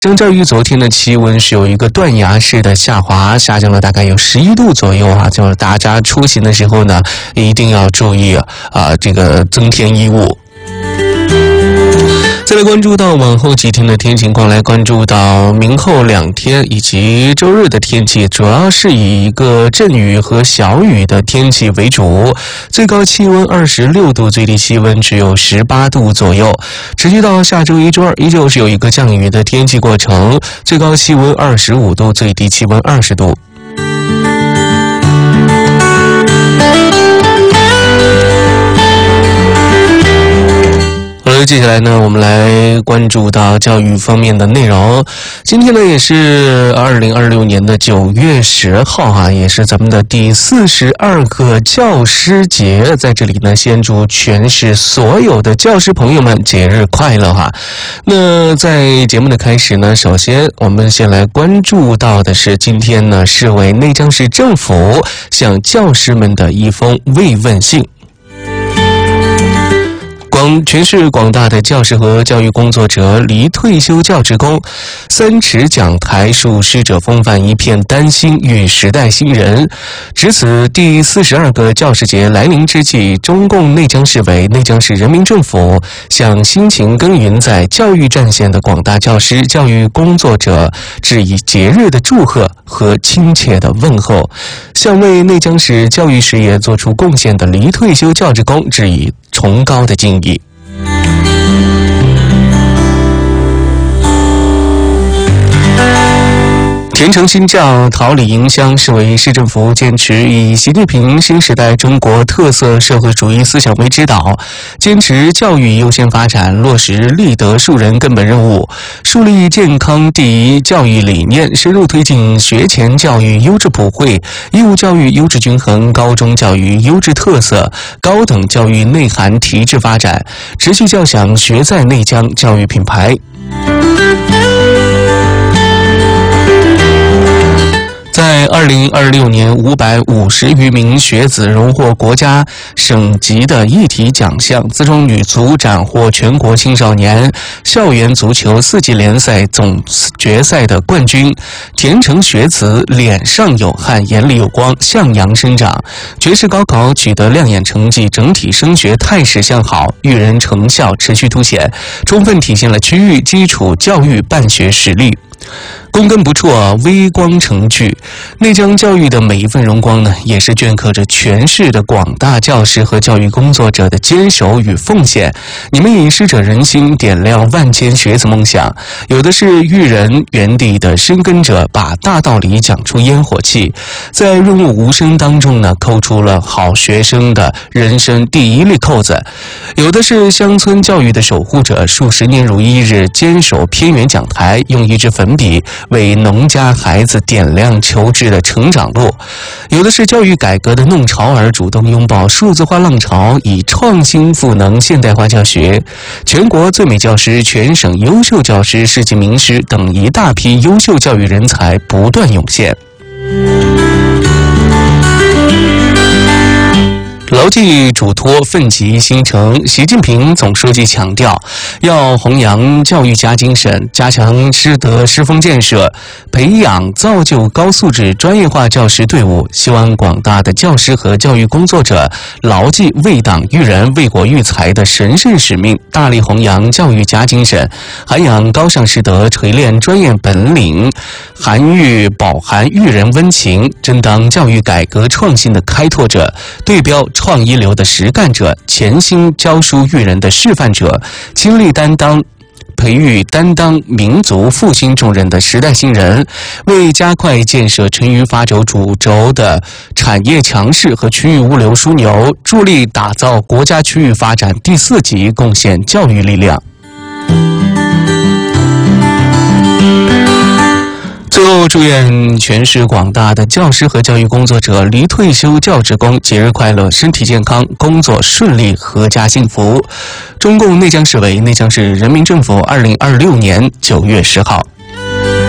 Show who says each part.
Speaker 1: 相较于昨天的气温是有一个断崖式的下滑，下降了大概有11度左右啊，就是大家出行的时候呢，一定要注意这个增添衣物。再来关注到往后几天的天气情况，来关注到明后2天以及周日的天气，主要是以一个阵雨和小雨的天气为主，最高气温26度，最低气温只有18度左右，持续到下周一周二依旧是有一个降雨的天气过程，最高气温25度，最低气温20度。接下来呢，我们来关注到教育方面的内容。今天呢，也是2026年的9月10号也是咱们的第42个教师节。在这里呢，先祝全市所有的教师朋友们节日快乐那在节目的开始呢，首先我们先来关注到的是今天呢，市委内江市政府向教师们的一封慰问信。全市广大的教师和教育工作者离退休教职工3尺讲台述师者风范，一片丹心与时代新人。值此第42个教师节来临之际，中共内江市委、内江市人民政府向辛勤耕耘在教育战线的广大教师、教育工作者致以节日的祝贺和亲切的问候，向为内江市教育事业做出贡献的离退休教职工致以崇高的敬意。田城新教桃李营乡市委市政府坚持以习近平新时代中国特色社会主义思想为指导，坚持教育优先发展，落实立德树人根本任务，树立健康第一教育理念，深入推进学前教育优质普惠、义务教育优质均衡、高中教育优质特色、高等教育内涵提质发展，持续教响学在内江教育品牌。在2026年，550余名学子荣获国家省级的一体奖项，资中女足斩获全国青少年校园足球4级联赛总决赛的冠军。田城学子脸上有汗，眼里有光，向阳生长。绝世高考取得亮眼成绩，整体升学态势向好，育人成效持续凸显，充分体现了区域基础教育办学实力。躬耕不辍，微光成炬。内江教育的每一份荣光呢，也是镌刻着全市的广大教师和教育工作者的坚守与奉献。你们以师者仁心，点亮万千学子梦想。有的是育人园地的深耕者，把大道理讲出烟火气，在润物无声当中呢，扣出了好学生的人生第一粒扣子。有的是乡村教育的守护者，数10年如一日，坚守偏远讲台，用一支粉笔为农家孩子点亮求知的成长路。有的是教育改革的弄潮儿，主动拥抱数字化浪潮，以创新赋能现代化教学。全国最美教师、全省优秀教师、世纪名师等一大批优秀教育人才不断涌现。牢记嘱托，奋起新城。习近平总书记强调，要弘扬教育家精神，加强师德师风建设，培养造就高素质专业化教师队伍。希望广大的教师和教育工作者牢记为党育人、为国育才的神圣使命，大力弘扬教育家精神，涵养高尚师德，锤炼专业本领，饱含育人温情，真当教育改革创新的开拓者，对标创一流的实干者，潜心教书育人的示范者，倾力担当培育担当民族复兴重任的时代新人，为加快建设成渝发轴主轴的产业强势和区域物流枢纽，助力打造国家区域发展第4级贡献教育力量。最后，祝愿全市广大的教师和教育工作者离退休教职工节日快乐，身体健康，工作顺利，阖家幸福。中共内江市委、内江市人民政府2026年9月10号。